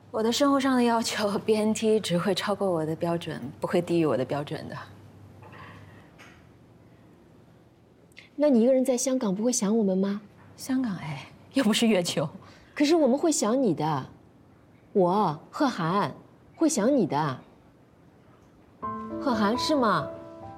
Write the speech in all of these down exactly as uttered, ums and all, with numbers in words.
我的生活上的要求 ，B N T 只会超过我的标准，不会低于我的标准的。 那你一个人在香港不会想我们吗？ 香港哎，又不是月球。 可是我们会想你的，我贺涵会想你的。贺涵是吗？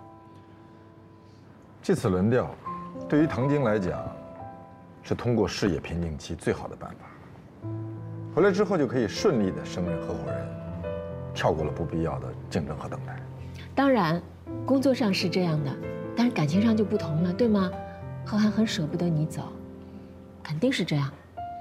这次轮调，对于唐晶来讲，是通过事业瓶颈期最好的办法。回来之后就可以顺利的升任合伙人，跳过了不必要的竞争和等待。 当然，工作上是这样的，但是感情上就不同了，对吗？贺涵很舍不得你走，肯定是这样。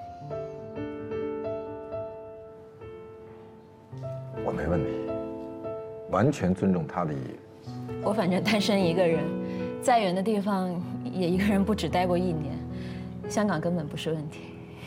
我没问题，完全尊重他的意愿。 我反正单身一个人，再远的地方也一个人不止待过一年，香港根本不是问题。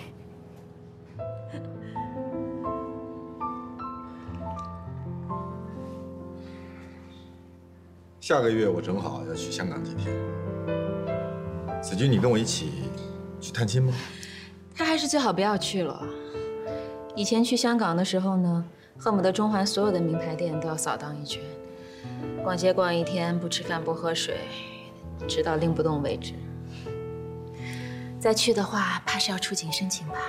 下个月我正好要去香港几天，子君，你跟我一起去探亲吗？ 他还是最好不要去了。以前去香港的时候呢，恨不得中环所有的名牌店都要扫荡一圈，逛街逛一天，不吃饭不喝水，直到拎不动为止。再去的话，怕是要出警申请吧。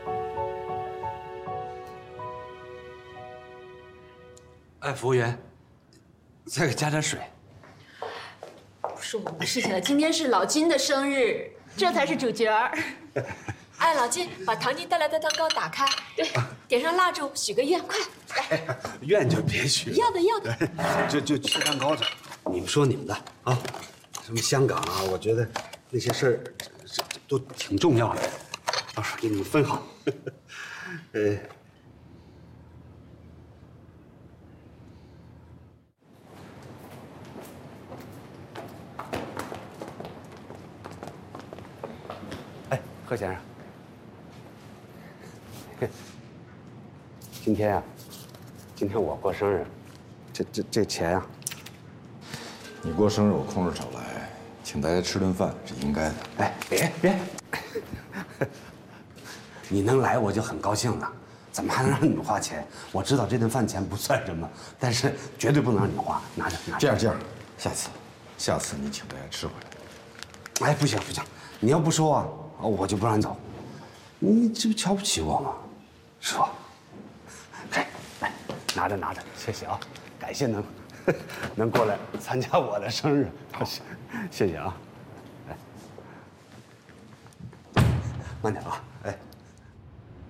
哎，服务员，再给加点水。 不是我们的事情了，今天是老金的生日，这才是主角儿。哎，老金，把唐晶带来的蛋糕打开，对，点上蜡烛，许个愿，快来。 愿就别许了。 要的要的。 就就吃蛋糕去，你们说你们的啊。什么香港啊，我觉得那些事儿这这都挺重要的，到时候给你们分好。呃。哎，贺先生。今天啊，今天我过生日，这这这钱啊， 你过生日我空着手来，请大家吃顿饭是应该的。 哎，别别，你能来我就很高兴了，怎么还能让你花钱？我知道这顿饭钱不算什么，但是绝对不能让你花，拿着拿着。 这样这样，下次，下次你请大家吃回来。 哎，不行不行，你要不收啊，我就不让你走。你这不瞧不起我吗？是吧？来来，拿着拿着，谢谢啊，感谢能能过来参加我的生日，谢谢啊。来，慢点啊。